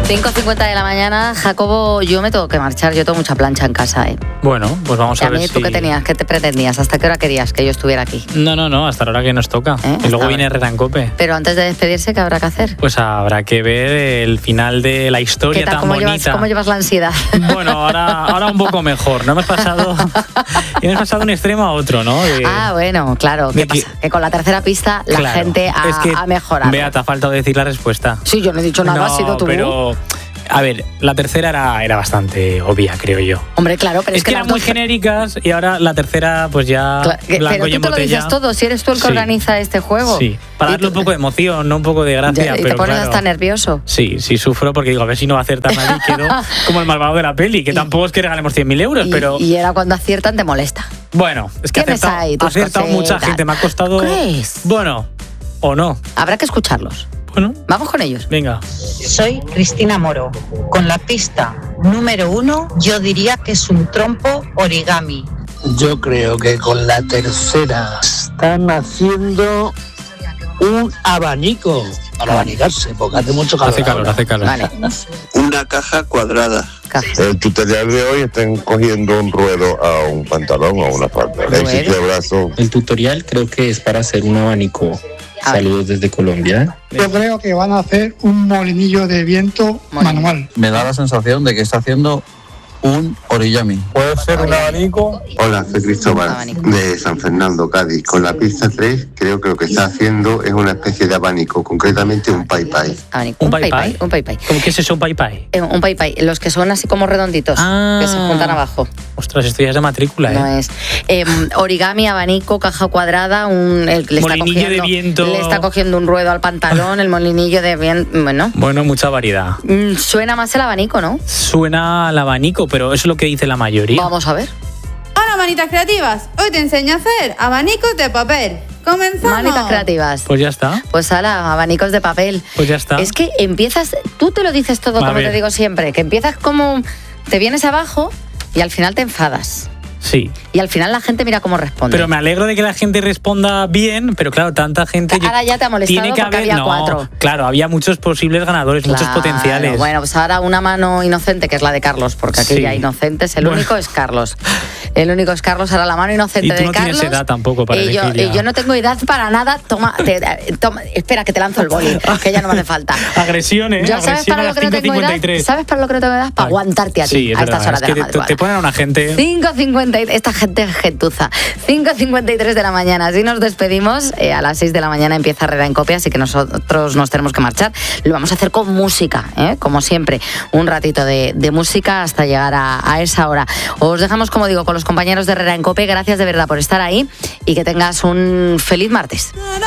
5:50 de la mañana, Jacobo, yo me tengo que marchar, yo tengo mucha plancha en casa, ¿eh? Bueno, pues vamos a ver si... ¿Tú qué tenías? ¿Qué te pretendías? ¿Hasta qué hora querías que yo estuviera aquí? No, hasta la hora que nos toca. Y luego viene Herrera en COPE. Pero antes de despedirse, ¿qué habrá que hacer? Pues habrá que ver el final de la historia tan bonita. ¿Cómo llevas la ansiedad? Bueno, ahora un poco mejor. No hemos pasado de un extremo a otro, ¿no? Bueno, claro. ¿Qué pasa? Que con la tercera pista la gente ha mejorado. Bea, te ha faltado decir la respuesta. Sí, yo no he dicho nada, ha sido tú. Pero... A ver, la tercera era bastante obvia, creo yo. Hombre, claro, pero es que eran muy genéricas y ahora la tercera, pues ya blanco y en botella. Pero tú te lo dices todo, si eres tú el que organiza este juego. Sí, para darle un poco de emoción, no un poco de gracia. ¿Y te pones hasta nervioso? Sí, sufro porque digo, a ver si no aciertan nadie y quedo como el malvado de la peli, que tampoco es que regalemos 100.000 euros, pero... Y ahora cuando aciertan te molesta. Bueno, es que ha acertado mucha gente, me ha costado... ¿Crees? Bueno, o no. Habrá que escucharlos. Bueno, vamos con ellos. Venga. Soy Cristina Moro. Con la pista número 1, yo diría que es un trompo origami. Yo creo que con la tercera están haciendo un abanico para abanicarse, porque hace mucho calor. Hace calor. Vale. Una caja cuadrada. El tutorial de hoy están cogiendo un ruedo a un pantalón o a una falda. El tutorial creo que es para hacer un abanico. Saludos desde Colombia. Yo creo que van a hacer un molinillo de viento manual. Me da la sensación de que está haciendo un origami. ¿Puede ser un abanico? Hola, soy Cristóbal de San Fernando, Cádiz. Con la pista 3 creo que lo que está haciendo es una especie de abanico, concretamente un pai pai. ¿Un pai pai? Un pai pai. ¿Cómo que es eso, un pai pai? Un pai pai, los que son así como redonditos, que se juntan abajo. Ostras, esto ya es de matrícula, ¿eh? No es. Origami, abanico, caja cuadrada, molinillo de viento. Le está cogiendo un ruedo al pantalón, el molinillo de viento, Bueno, mucha variedad. Suena más el abanico, ¿no? Suena al abanico, pero eso es lo que dice la mayoría. Vamos a ver. Hola, manitas creativas. Hoy te enseño a hacer abanicos de papel. ¡Comenzamos! Manitas creativas. Pues ya está. Pues abanicos de papel. Pues ya está. Es que empiezas, tú te lo dices todo como te digo siempre, que empiezas como, te vienes abajo y al final te enfadas. Sí. Y al final la gente mira cómo responde. Pero me alegro de que la gente responda bien, pero claro, tanta gente... Ahora ya te ha molestado porque había 4. Claro, había muchos posibles ganadores, muchos potenciales. Bueno, pues ahora una mano inocente, que es la de Carlos, porque aquí ya hay inocentes, el único es Carlos. El único es Carlos, ahora la mano inocente de Carlos. Y tú no tienes edad tampoco para elegir y yo no tengo edad para nada. Toma, espera, que te lanzo el boli, que ya no me hace falta. Agresiones, ¿Sabes para lo que no tengo edad? ¿Sabes para lo que no tengo edad? Para aguantarte a ti a estas horas de la madrugada. Te ponen a una gente... 5:50, esta gente es gentuza. 5:53 de la mañana. Así nos despedimos. A las 6 de la mañana empieza Herrera en COPE, así que nosotros nos tenemos que marchar. Lo vamos a hacer con música, como siempre. Un ratito de música hasta llegar a esa hora. Os dejamos, como digo, con los compañeros de Herrera en COPE. Gracias de verdad por estar ahí y que tengas un feliz martes.